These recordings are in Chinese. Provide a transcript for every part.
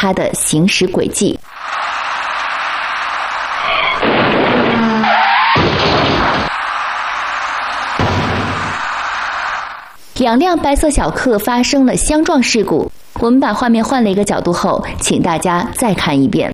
他的行驶轨迹。2辆白色小客发生了相撞事故。我们把画面换了一个角度后，请大家再看一遍。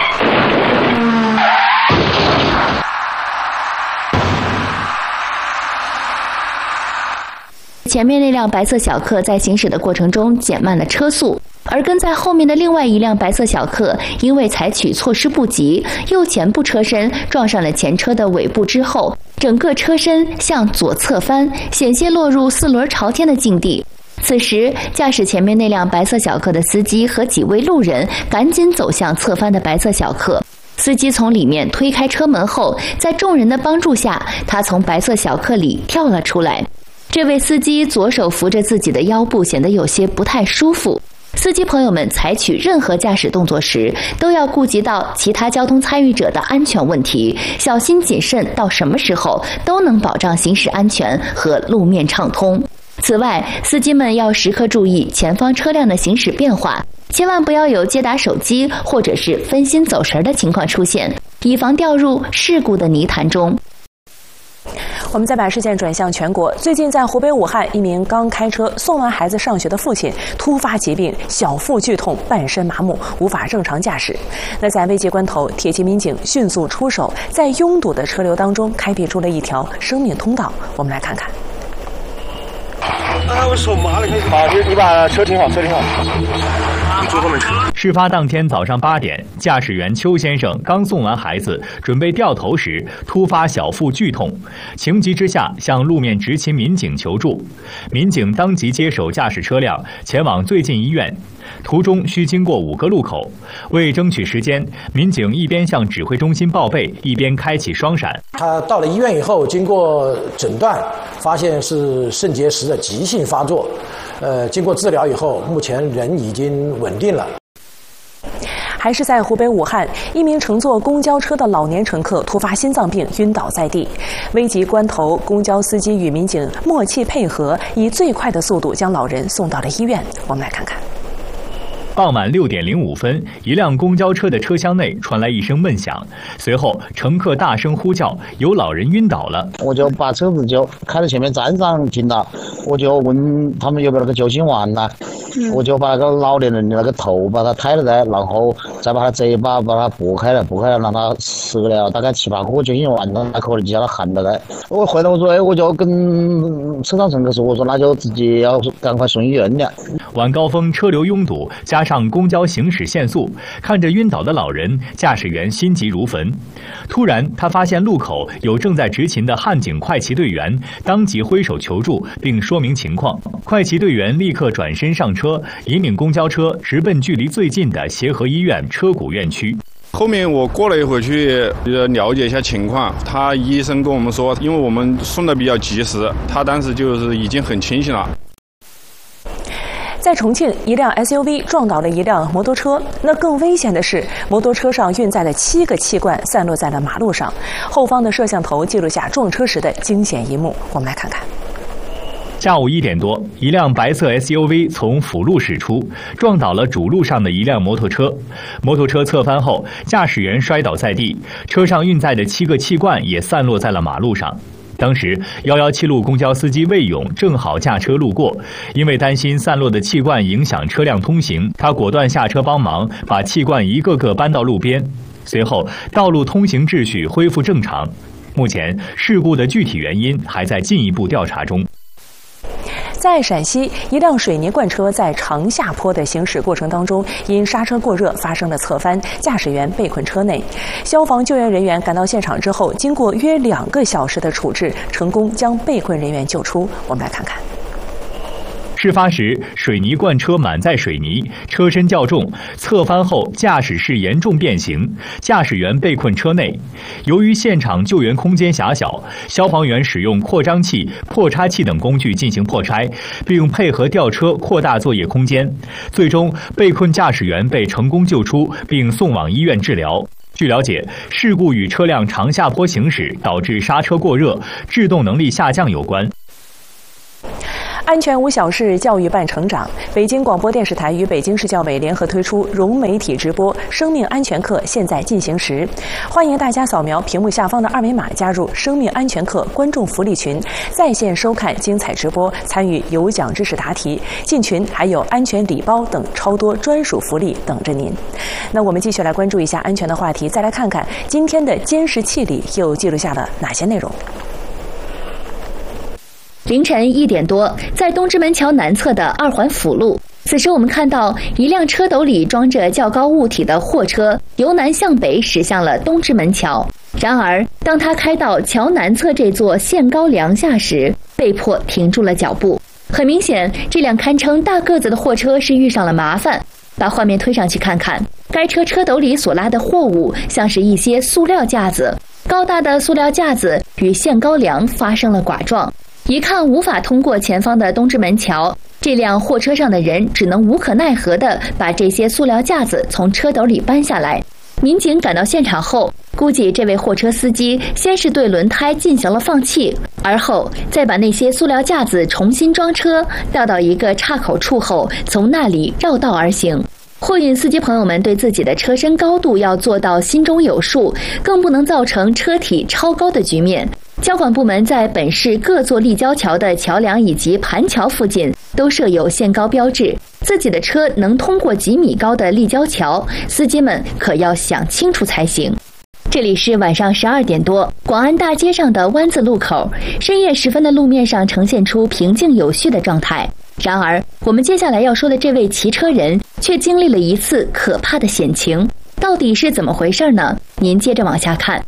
前面那辆白色小客在行驶的过程中减慢了车速，而跟在后面的另外一辆白色小客因为采取措施不及，右前部车身撞上了前车的尾部之后，整个车身向左侧翻，险些落入4轮朝天的境地。此时，驾驶前面那辆白色小客的司机和几位路人赶紧走向侧翻的白色小客。司机从里面推开车门后，在众人的帮助下，他从白色小客里跳了出来。这位司机左手扶着自己的腰部，显得有些不太舒服。司机朋友们采取任何驾驶动作时，都要顾及到其他交通参与者的安全问题，小心谨慎，到什么时候都能保障行驶安全和路面畅通。此外，司机们要时刻注意前方车辆的行驶变化，千万不要有接打手机或者是分心走神的情况出现，以防掉入事故的泥潭中。 我们再把视线转向全国。最近在湖北武汉，一名刚开车送完孩子上学的父亲突发疾病，小腹剧痛，半身麻木，无法正常驾驶。那在危急关头，铁骑民警迅速出手，在拥堵的车流当中开辟出了一条生命通道。我们来看看。 我手麻了，好，你把车停好，车停好。坐后面车。 事发当天早上8点，驾驶员邱先生刚送完孩子，准备掉头时，突发小腹剧痛，情急之下向路面执勤民警求助。民警当即接手驾驶车辆，前往最近医院。途中需经过5个路口，为争取时间，民警一边向指挥中心报备，一边开启双闪。 他到了医院以后，经过诊断，发现是肾结石的急性发作。经过治疗以后，目前人已经稳定了。 还是在湖北武汉，一名乘坐公交车的老年乘客突发心脏病晕倒在地。危急关头，公交司机与民警默契配合，以最快的速度将老人送到了医院。我们来看看。 傍晚6点05分，一辆公交车的车厢内传来一声闷响，随后乘客大声呼叫，有老人晕倒了。 我就把车子就开到前面站上停了，我就问他们有没有那个救心丸呢？我就把那个老年人的那个头把他抬了然后再把他嘴巴把他拨开了，让他吃了大概7、8颗救心丸，那口里就叫他含了来。我回来我说，我就跟车上乘客说，我说那就自己要赶快送医院了。 晚高峰车流拥堵，加上公交行驶限速，看着晕倒的老人，驾驶员心急如焚。突然，他发现路口有正在执勤的汉警快骑队员，当即挥手求助，并说明情况。快骑队员立刻转身上车，引领公交车直奔距离最近的协和医院车骨院区。 后面我过了一会儿去了解一下情况，他医生跟我们说，因为我们送的比较及时，他当时就是已经很清醒了。 在重庆，一辆 SUV 撞倒了一辆摩托车。那更危险的是，摩托车上运载了7个气罐，散落在了马路上。后方的摄像头记录下撞车时的惊险一幕。我们来看看。 下午1点多，一辆白色 SUV 从辅路驶出，撞倒了主路上的一辆摩托车。摩托车侧翻后，驾驶员摔倒在地，车上运载的7个气罐也散落在了马路上。当时117路公交司机魏勇正好驾车路过，因为担心散落的气罐影响车辆通行，他果断下车帮忙，把气罐一个个搬到路边。随后，道路通行秩序恢复正常。目前，事故的具体原因还在进一步调查中。 在陕西，一辆水泥罐车在长下坡的行驶过程当中，因刹车过热发生了侧翻，驾驶员被困车内。消防救援人员赶到现场之后，经过约2个小时的处置，成功将被困人员救出。我们来看看。 事发时，水泥罐车满载水泥，车身较重，侧翻后驾驶室严重变形，驾驶员被困车内。由于现场救援空间狭小，消防员使用扩张器、破拆器等工具进行破拆，并配合吊车扩大作业空间。最终，被困驾驶员被成功救出，并送往医院治疗。据了解，事故与车辆长下坡行驶导致刹车过热、制动能力下降有关。 安全无小事，教育伴成长。北京广播电视台与北京市教委联合推出融媒体直播生命安全课现在进行时，欢迎大家扫描屏幕下方的二维码加入生命安全课观众福利群，在线收看精彩直播，参与有奖知识答题。进群还有安全礼包等超多专属福利等着您。那我们继续来关注一下安全的话题，再来看看今天的监视器里又记录下了哪些内容。 凌晨1点多，在东直门桥南侧的2环辅路，此时我们看到一辆车斗里装着较高物体的货车由南向北驶向了东直门桥。然而，当它开到桥南侧这座限高梁下时，被迫停住了脚步。很明显，这辆堪称大个子的货车是遇上了麻烦。把画面推上去看看，该车车斗里所拉的货物像是一些塑料架子，高大的塑料架子与限高梁发生了剐撞。一看无法通过前方的东直门桥，这辆货车上的人只能无可奈何地把这些塑料架子从车斗里搬下来。民警赶到现场后，估计这位货车司机先是对轮胎进行了放气，而后再把那些塑料架子重新装车，调到一个岔口处后，从那里绕道而行。货运司机朋友们对自己的车身高度要做到心中有数，更不能造成车体超高的局面。交管部门在本市各座立交桥的桥梁以及盘桥附近都设有限高标志，自己的车能通过几米高的立交桥，司机们可要想清楚才行。这里是晚上12点多，广安大街上的湾子路口，深夜时分的路面上呈现出平静有序的状态。然而，我们接下来要说的这位骑车人却经历了一次可怕的险情，到底是怎么回事呢？您接着往下看。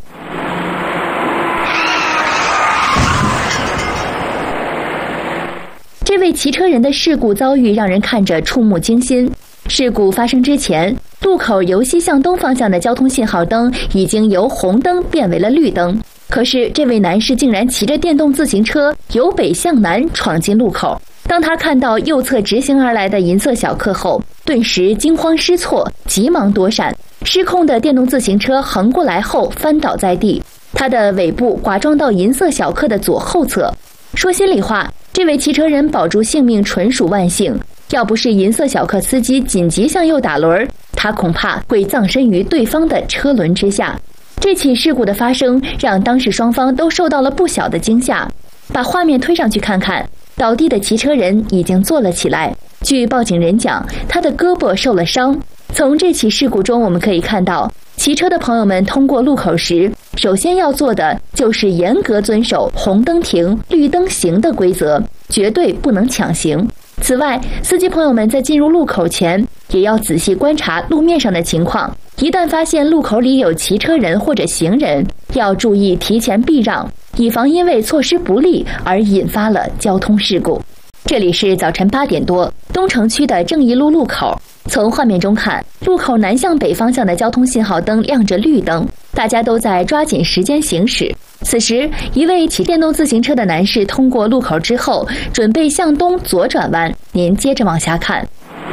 这位骑车人的事故遭遇让人看着触目惊心。事故发生之前，路口由西向东方向的交通信号灯已经由红灯变为了绿灯。可是这位男士竟然骑着电动自行车由北向南闯进路口。当他看到右侧直行而来的银色小客后，顿时惊慌失措，急忙躲闪。失控的电动自行车横过来后翻倒在地，他的尾部剐撞到银色小客的左后侧。说心里话，这位骑车人保住性命纯属万幸，要不是银色小客司机紧急向右打轮，他恐怕会葬身于对方的车轮之下。这起事故的发生让当事双方都受到了不小的惊吓。把画面推上去看看，倒地的骑车人已经坐了起来。据报警人讲，他的胳膊受了伤。从这起事故中我们可以看到，骑车的朋友们通过路口时，首先要做的就是严格遵守红灯停、绿灯行的规则，绝对不能抢行。此外，司机朋友们在进入路口前也要仔细观察路面上的情况，一旦发现路口里有骑车人或者行人，要注意提前避让，以防因为措施不力而引发了交通事故。这里是早晨8点多，东城区的正义路路口。从画面中看，路口南向北方向的交通信号灯亮着绿灯，大家都在抓紧时间行驶。此时，一位骑电动自行车的男士通过路口之后，准备向东左转弯。您接着往下看。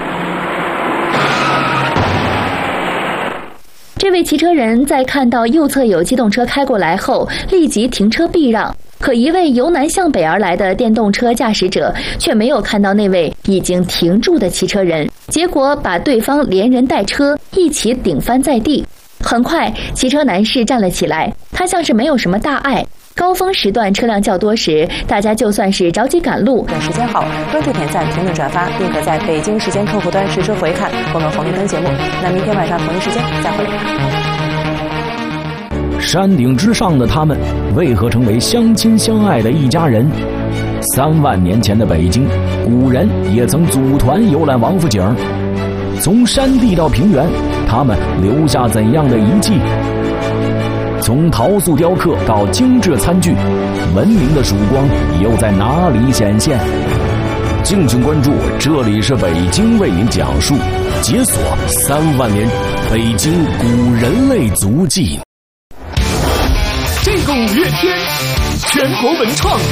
这位骑车人在看到右侧有机动车开过来后，立即停车避让。可一位由南向北而来的电动车驾驶者却没有看到那位已经停住的骑车人，结果把对方连人带车一起顶翻在地。很快，骑车男士站了起来，他像是没有什么大碍。高峰时段车辆较多时，大家就算是着急赶路， 短时间好，关注、点赞、评论、转发，并可在北京时间客户端实时回看我们红绿灯节目。那明天晚上同一时间再会。 山顶之上的他们为何成为相亲相爱的一家人？3万年前的北京，古人也曾组团游览王府井。从山地到平原，他们留下怎样的遗迹？从陶塑雕刻到精致餐具，文明的曙光又在哪里显现？敬请关注，这里是北京为您讲述，解锁3万年北京古人类足迹。 这个5月天，全国文创